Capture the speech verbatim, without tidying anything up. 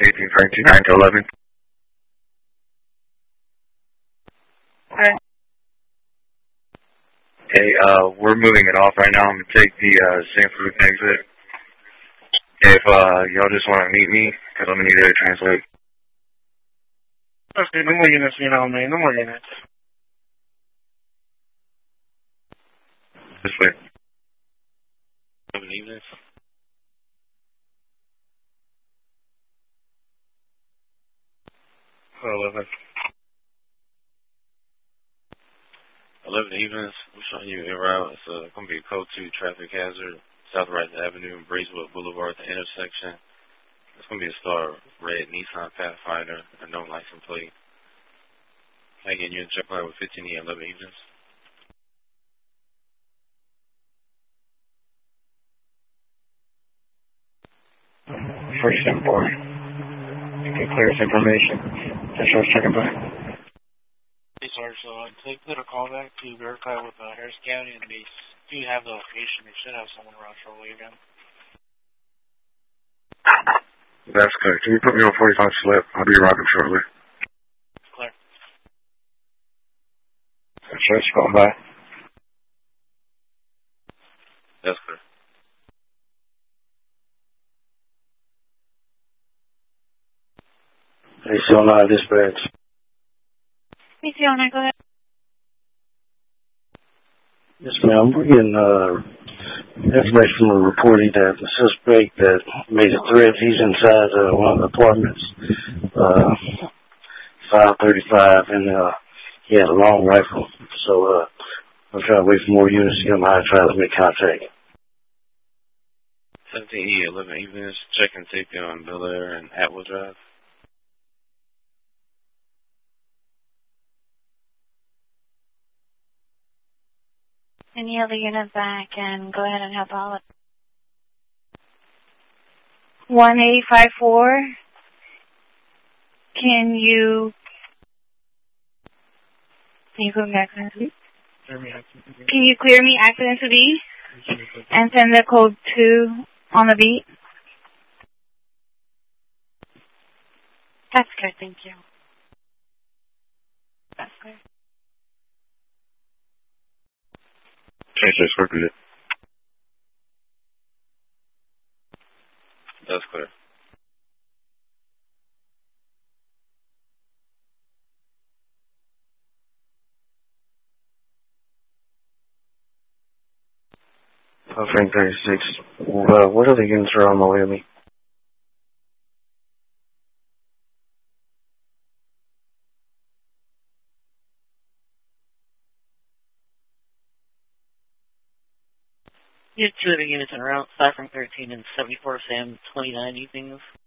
eighteen thirteen, nine to eleven. Alright. Hey, uh, we're moving it off right now. I'm gonna take the, uh, Saint Fruit exit. If, uh, y'all just wanna meet me, cause I'm gonna need to translate. Okay, no more units, you know, man, no more units. This way. Good evening. eleven. eleven evenings. We're showing you en route. It's uh, going to be a code two traffic hazard. South Wright Avenue and Bracewood Boulevard, the intersection. It's going to be a star red Nissan Pathfinder, a no license plate. Again, you're in check line with fifteen E eleven evenings. First step four. Get clearest information. That's what I was checking by. Hey, sorry, so uh, take a call back to verify with uh, Harris County, and they do have the location. They should have someone around shortly again. That's good. Can you put me on forty-five slip? I'll be arriving shortly. Clear. That's just going by. That's clear. Hey, still not dispatch. Hey, Fiona, go ahead. Yes, ma'am. We're getting uh, information from a reporting that the suspect that made a threat, he's inside uh, one of the apartments, uh, five thirty-five, and uh, he had a long rifle. So uh, I'm trying to wait for more units to come out and try to make contact. seventeen E eleven evenings. Checking safety on Bel Air and Atwood Drive. Any other units that can go ahead and help out? one eight five four. Can you... Can you clear me accident to B? Can you clear me accident to B? And send the code two on the beat? That's good, thank you. That's good. Change this quickly. That's clear. Oh, Frank thirty-six. Uh, what other units are on the way with me? You have two other units en route, Cypher thirteen and seventy-four Sam twenty-nine evenings.